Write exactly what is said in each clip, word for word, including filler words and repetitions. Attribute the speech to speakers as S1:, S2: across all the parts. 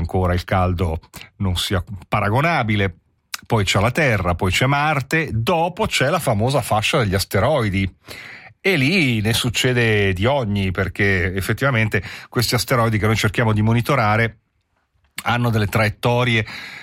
S1: ancora il caldo non sia paragonabile. Poi c'è la Terra, poi c'è Marte, dopo c'è la famosa fascia degli asteroidi. E lì ne succede di ogni, perché effettivamente questi asteroidi che noi cerchiamo di monitorare hanno delle traiettorie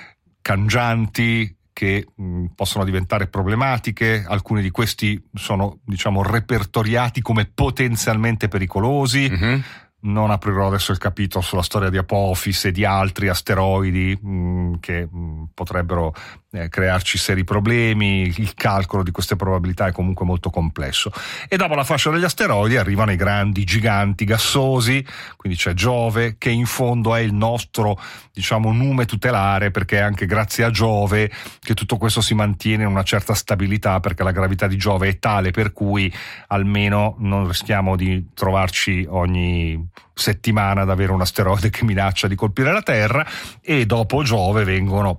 S1: cangianti che mh, possono diventare problematiche. Alcuni di questi sono, diciamo, repertoriati come potenzialmente pericolosi. Mm-hmm. Non aprirò adesso il capitolo sulla storia di Apophis e di altri asteroidi mh, che mh, potrebbero eh, crearci seri problemi. Il calcolo di queste probabilità è comunque molto complesso. E dopo la fascia degli asteroidi arrivano i grandi giganti gassosi, quindi c'è Giove, che in fondo è il nostro, diciamo, nume tutelare, perché è anche grazie a Giove che tutto questo si mantiene in una certa stabilità, perché la gravità di Giove è tale per cui almeno non rischiamo di trovarci ogni settimana ad avere un asteroide che minaccia di colpire la Terra. E dopo Giove vengono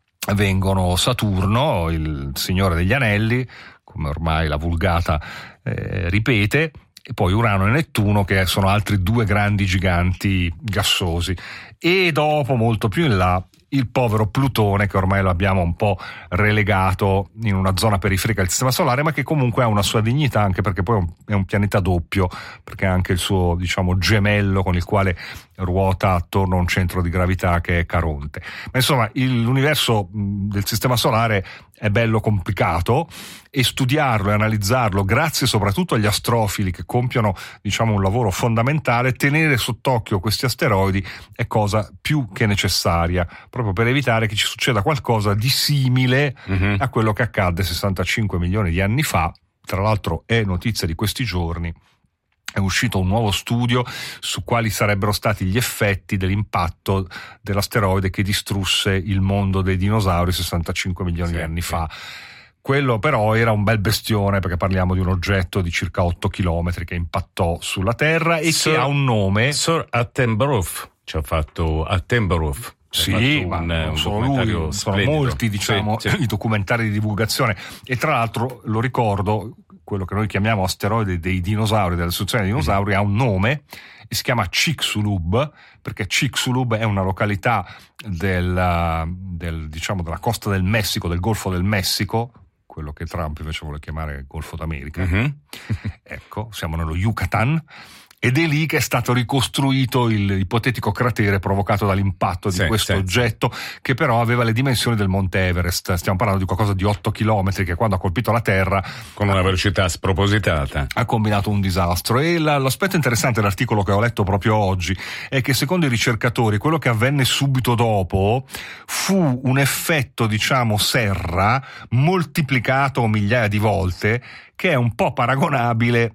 S1: vengono Saturno, il signore degli anelli, come ormai la vulgata eh, ripete, e poi Urano e Nettuno, che sono altri due grandi giganti gassosi. E dopo, molto più in là, il povero Plutone, che ormai lo abbiamo un po' relegato in una zona periferica del Sistema Solare, ma che comunque ha una sua dignità, anche perché poi è un, è un pianeta doppio, perché ha anche il suo, diciamo, gemello con il quale ruota attorno a un centro di gravità che è Caronte. Ma insomma, il, l'universo del Sistema Solare è bello complicato, e studiarlo e analizzarlo, grazie soprattutto agli astrofili che compiono, diciamo, un lavoro fondamentale, tenere sott'occhio questi asteroidi è cosa più che necessaria, proprio per evitare che ci succeda qualcosa di simile mm-hmm. a quello che accadde sessantacinque milioni di anni fa. Tra l'altro è notizia di questi giorni, è uscito un nuovo studio su quali sarebbero stati gli effetti dell'impatto dell'asteroide che distrusse il mondo dei dinosauri sessantacinque milioni sì, di anni sì. fa. Quello però era un bel bestione, perché parliamo di un oggetto di circa otto chilometri che impattò sulla Terra e Sir, che ha un nome.
S2: Sir Attenborough ci ha fatto Attenborough.
S1: Sì, ma un, non solo lui, sono molti, diciamo, sì, sì. i documentari di divulgazione. E tra l'altro, lo ricordo, quello che noi chiamiamo asteroide dei dinosauri, della distruzione dei dinosauri, mm-hmm. ha un nome e si chiama Chicxulub, perché Chicxulub è una località del, del, diciamo, della costa del Messico, del Golfo del Messico, quello che Trump invece vuole chiamare Golfo d'America. Mm-hmm. Ecco, siamo nello Yucatan. Ed è lì che è stato ricostruito il ipotetico cratere provocato dall'impatto di sì, questo sì, oggetto, che però aveva le dimensioni del Monte Everest. Stiamo parlando di qualcosa di otto chilometri, che quando ha colpito la Terra,
S2: con una velocità spropositata,
S1: ha combinato un disastro. E la, l'aspetto interessante dell'articolo che ho letto proprio oggi è che, secondo i ricercatori, quello che avvenne subito dopo fu un effetto, diciamo, serra moltiplicato migliaia di volte, che è un po' paragonabile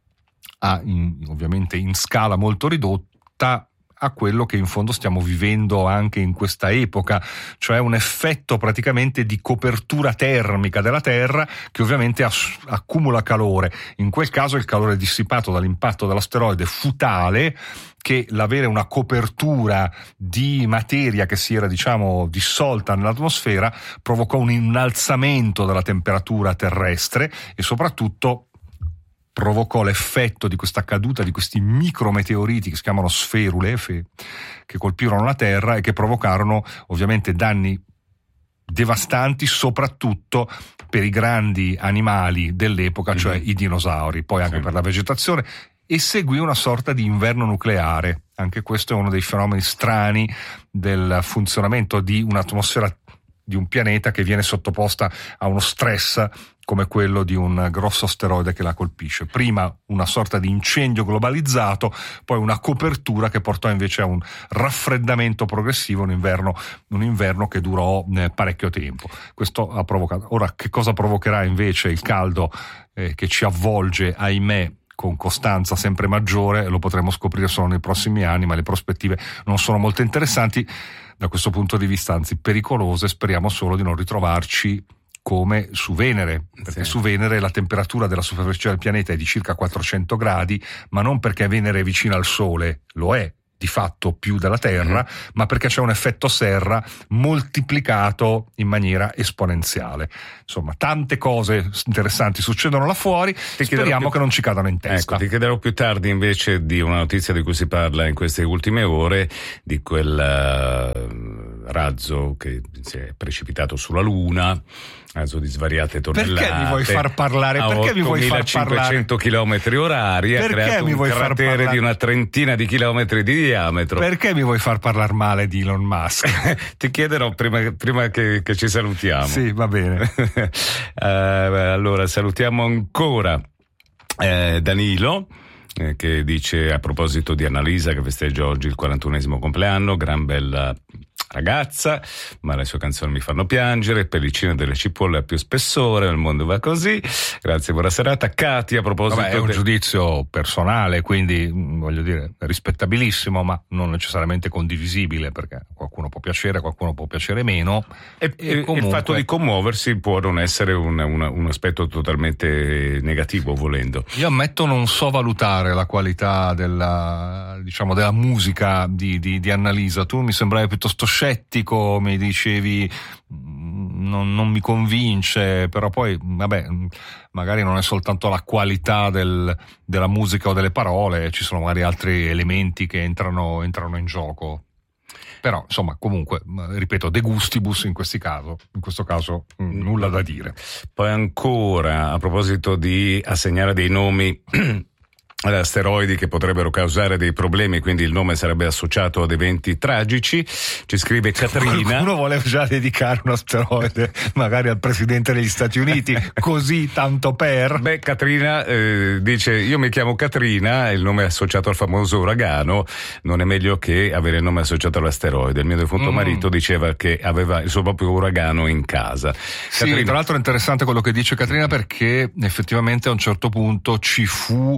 S1: a, in, ovviamente in scala molto ridotta, a quello che in fondo stiamo vivendo anche in questa epoca, cioè un effetto praticamente di copertura termica della Terra che ovviamente ass- accumula calore. In quel caso il calore dissipato dall'impatto dell'asteroide fu tale che l'avere una copertura di materia che si era, diciamo, dissolta nell'atmosfera provocò un innalzamento della temperatura terrestre e soprattutto provocò l'effetto di questa caduta di questi micrometeoriti che si chiamano sferule, fe, che colpirono la Terra e che provocarono ovviamente danni devastanti, soprattutto per i grandi animali dell'epoca, mm-hmm. cioè i dinosauri, poi anche sì. per la vegetazione, e seguì una sorta di inverno nucleare. Anche questo è uno dei fenomeni strani del funzionamento di un'atmosfera di un pianeta che viene sottoposta a uno stress come quello di un grosso asteroide che la colpisce. Prima una sorta di incendio globalizzato, poi una copertura che portò invece a un raffreddamento progressivo, un inverno, un inverno che durò eh, parecchio tempo. Questo ha provocato. Ora, che cosa provocherà invece il caldo eh, che ci avvolge, ahimè, con costanza sempre maggiore? Lo potremo scoprire solo nei prossimi anni, ma le prospettive non sono molto interessanti da questo punto di vista, anzi pericolose. Speriamo solo di non ritrovarci come su Venere, perché sì. su Venere la temperatura della superficie del pianeta è di circa quattrocento gradi, ma non perché Venere è vicina al Sole, lo è di fatto più della Terra, mm-hmm. ma perché c'è un effetto serra moltiplicato in maniera esponenziale. Insomma, tante cose interessanti succedono là fuori, ti speriamo più... che non ci cadano in testa.
S2: Ecco, ti chiederò più tardi invece di una notizia di cui si parla in queste ultime ore, di quel uh, razzo che si è precipitato sulla Luna, razzo di svariate tonnellate.
S1: Perché mi vuoi far parlare?
S2: A
S1: Perché mi vuoi far parlare?
S2: ottomilacinquecento chilometri orari, ha creato un cratere di una trentina di chilometri di diametro.
S1: Perché mi vuoi far parlare male di Elon Musk?
S2: Ti chiederò prima, prima che, che ci salutiamo.
S1: Sì, va bene.
S2: uh, allora, salutiamo ancora eh, Danilo, eh, che dice a proposito di Annalisa, che festeggia oggi il quarantunesimo compleanno, gran bella ragazza, ma le sue canzoni mi fanno piangere, pellicine delle cipolle a più spessore, il mondo va così. Grazie, buona serata. Katia, a proposito...
S1: Vabbè, è un
S2: de...
S1: giudizio personale, quindi voglio dire rispettabilissimo, ma non necessariamente condivisibile, perché qualcuno può piacere, qualcuno può piacere meno.
S2: E, e comunque... il fatto di commuoversi può non essere un, un, un aspetto totalmente negativo, volendo.
S1: Io ammetto non so valutare la qualità della, diciamo, della musica di, di, di Annalisa. Tu mi sembravi piuttosto scettico, mi dicevi non, non mi convince, però poi vabbè, magari non è soltanto la qualità del, della musica o delle parole, ci sono magari altri elementi che entrano, entrano in gioco. Però insomma, comunque, ripeto, de gustibus in questi caso, in questo caso mh, nulla da dire.
S2: Poi ancora, a proposito di assegnare dei nomi ad asteroidi che potrebbero causare dei problemi, quindi il nome sarebbe associato ad eventi tragici, ci scrive Catrina.
S1: Uno vuole già dedicare un asteroide magari al presidente degli Stati Uniti, così tanto per...
S2: Beh, Catrina eh, dice: io mi chiamo Catrina, il nome è associato al famoso uragano, non è meglio che avere il nome associato all'asteroide. Il mio defunto mm. marito diceva che aveva il suo proprio uragano in casa.
S1: Sì,
S2: Catrina...
S1: tra l'altro è interessante quello che dice Catrina, perché effettivamente a un certo punto ci fu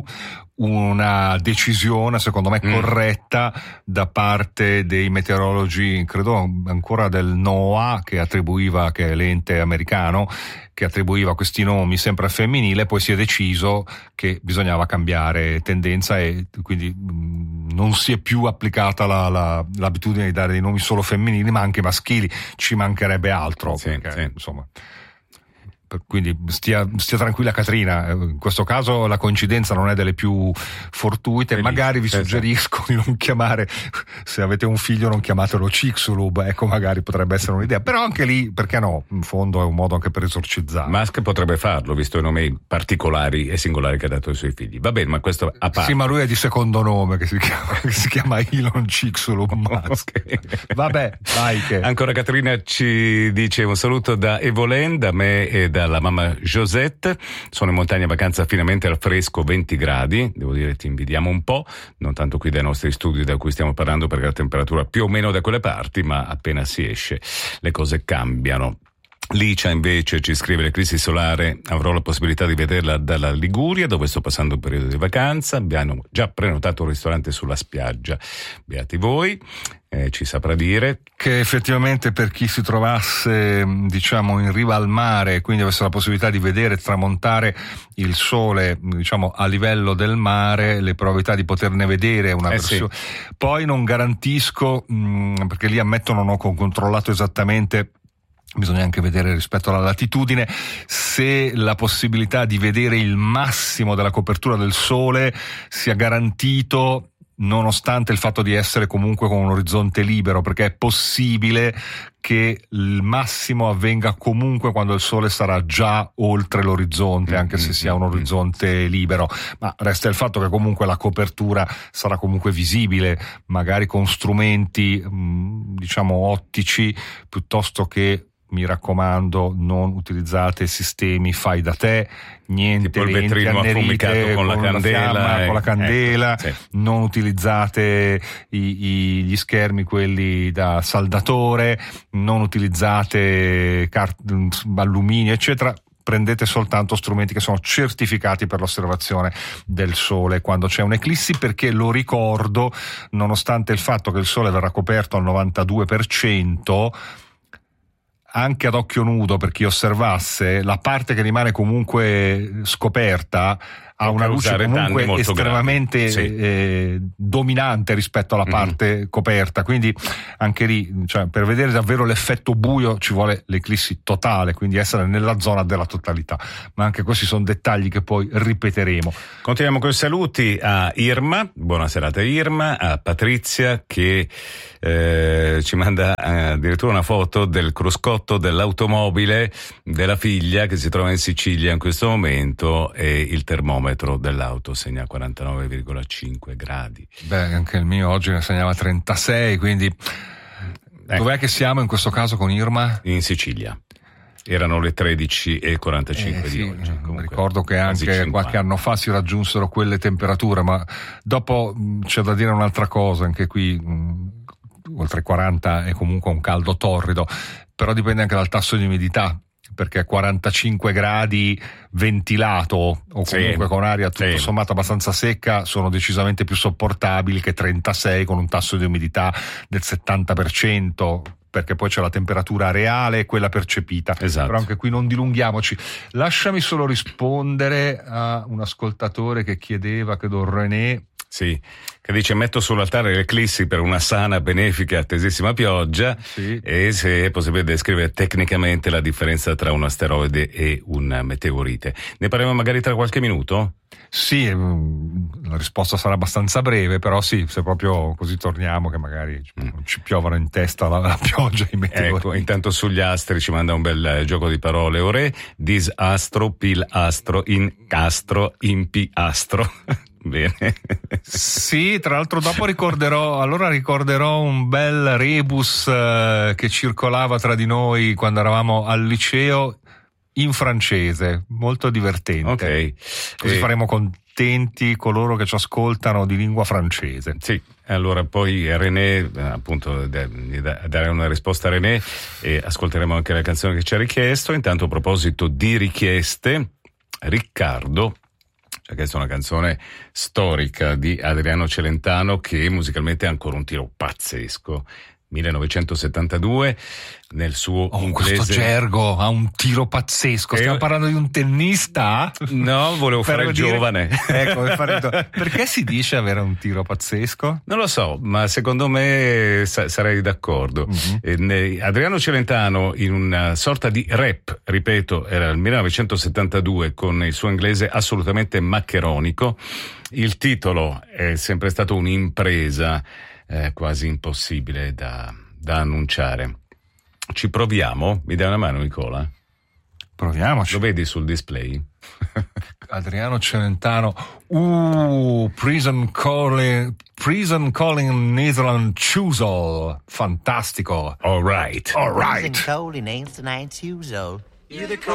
S1: una decisione, secondo me, corretta mm. da parte dei meteorologi, credo ancora del NOAA, che attribuiva, che è l'ente americano, che attribuiva questi nomi sempre al femminile. Poi si è deciso che bisognava cambiare tendenza e quindi mh, non si è più applicata la, la, l'abitudine di dare dei nomi solo femminili, ma anche maschili. Ci mancherebbe altro,
S2: sì,
S1: perché,
S2: sì.
S1: insomma... Quindi stia, stia tranquilla Catrina, in questo caso la coincidenza non è delle più fortuite. Benissimo. Magari vi suggerisco di non chiamare, se avete un figlio non chiamatelo Chicxulub, ecco, magari potrebbe essere un'idea, però anche lì perché no, in fondo è un modo anche per esorcizzare.
S2: Musk potrebbe farlo, visto i nomi particolari e singolari che ha dato ai suoi figli. Va bene, ma questo a parte.
S1: Sì, ma lui è di secondo nome, che si chiama, che si chiama Elon Chicxulub Musk. Okay. Vabbè, vai che...
S2: Ancora Catrina ci dice un saluto da Evolen, da me e dalla mamma Josette. Sono in montagna, vacanza finalmente al fresco, venti gradi, devo dire ti invidiamo un po', non tanto qui dai nostri studi da cui stiamo parlando, perché la temperatura più o meno da quelle parti, ma appena si esce le cose cambiano. Licia invece ci scrive: l'eclissi solare avrò la possibilità di vederla dalla Liguria, dove sto passando un periodo di vacanza, abbiamo già prenotato un ristorante sulla spiaggia, beati voi. Eh, ci saprà dire
S1: che effettivamente per chi si trovasse, diciamo, in riva al mare, quindi avesse la possibilità di vedere tramontare il sole, diciamo, a livello del mare, le probabilità di poterne vedere una
S2: eh
S1: versione.
S2: Sì.
S1: Poi non garantisco, mh, perché lì ammetto non ho controllato esattamente, bisogna anche vedere rispetto alla latitudine, se la possibilità di vedere il massimo della copertura del sole sia garantito nonostante il fatto di essere comunque con un orizzonte libero, perché è possibile che il massimo avvenga comunque quando il sole sarà già oltre l'orizzonte, anche se sia un orizzonte libero, ma resta il fatto che comunque la copertura sarà comunque visibile, magari con strumenti diciamo ottici, piuttosto che, mi raccomando, non utilizzate sistemi fai da te, niente
S2: tipo il vetrino affumicato con, con la candela,
S1: fiamma,
S2: eh,
S1: con la candela,
S2: eh, sì.
S1: Non utilizzate i, i, gli schermi quelli da saldatore, non utilizzate cart- alluminio eccetera. Prendete soltanto strumenti che sono certificati per l'osservazione del sole quando c'è un'eclissi, perché lo ricordo, nonostante il fatto che il sole verrà coperto al novantadue per cento, anche ad occhio nudo, per chi osservasse, la parte che rimane comunque scoperta ha una luce comunque estremamente
S2: sì.
S1: eh, dominante rispetto alla parte mm. coperta, quindi anche lì, cioè, per vedere davvero l'effetto buio ci vuole l'eclissi totale, quindi essere nella zona della totalità, ma anche questi sono dettagli che poi ripeteremo.
S2: Continuiamo con i saluti a Irma, buona serata Irma, a Patrizia che eh, ci manda eh, addirittura una foto del cruscotto dell'automobile della figlia che si trova in Sicilia in questo momento e il termometro dell'auto segna quarantanove virgola cinque gradi.
S1: Beh, anche il mio oggi ne segnava trentasei, quindi ecco. Dov'è che siamo in questo caso con Irma?
S2: In Sicilia. Erano le tredici e quarantacinque
S1: eh, sì,
S2: di oggi. Comunque,
S1: ricordo che anche qualche anno fa si raggiunsero quelle temperature, ma dopo mh, c'è da dire un'altra cosa, anche qui mh, oltre quaranta è comunque un caldo torrido, però dipende anche dal tasso di umidità, perché quarantacinque gradi ventilato o comunque sì, con aria tutto sì. sommato abbastanza secca sono decisamente più sopportabili che trentasei con un tasso di umidità del settanta per cento, perché poi c'è la temperatura reale e quella percepita.
S2: Esatto.
S1: Però anche qui non dilunghiamoci. Lasciami solo rispondere a un ascoltatore che chiedeva, credo René,
S2: sì, che dice metto sull'altare l'eclissi per una sana, benefica, attesissima pioggia
S1: sì.
S2: e se è possibile descrivere tecnicamente la differenza tra un asteroide e un meteorite. Ne parliamo magari tra qualche minuto?
S1: Sì, la risposta sarà abbastanza breve, però sì, se proprio così torniamo che magari mm. ci piovono in testa la, la pioggia e i meteoriti.
S2: Ecco, intanto sugli astri ci manda un bel gioco di parole, ore, disastro, pilastro, incastro, impiastro. Bene.
S1: Sì, tra l'altro dopo ricorderò, allora ricorderò un bel rebus eh, che circolava tra di noi quando eravamo al liceo in francese, molto divertente.
S2: Ok.
S1: Così
S2: e...
S1: faremo contenti coloro che ci ascoltano di lingua francese.
S2: Sì, allora poi René, appunto, dare una risposta a René e ascolteremo anche la canzone che ci ha richiesto. Intanto a proposito di richieste, Riccardo ci ha chiesto una canzone storica di Adriano Celentano che musicalmente ha ancora un tiro pazzesco. millenovecentosettantadue nel suo
S1: oh,
S2: inglese.
S1: Questo gergo ha un tiro pazzesco. Stiamo eh, parlando di un tennista?
S2: No, volevo fare il dire... giovane.
S1: Ecco, fare... perché si dice avere un tiro pazzesco?
S2: Non lo so, ma secondo me sa- sarei d'accordo. Mm-hmm. Eh, Adriano Celentano in una sorta di rap, ripeto, era il millenovecentosettantadue con il suo inglese assolutamente maccheronico. Il titolo è sempre stato un'impresa Eh, quasi impossibile da, da annunciare. Ci proviamo? Mi dai una mano, Nicola?
S1: Proviamoci.
S2: Lo vedi sul display?
S1: Adriano Celentano. Uh, Prison Calling, Prison Calling Netherland Choosel. Fantastico.
S2: All right.
S1: All right.
S3: Prison Calling Netherland Choosel.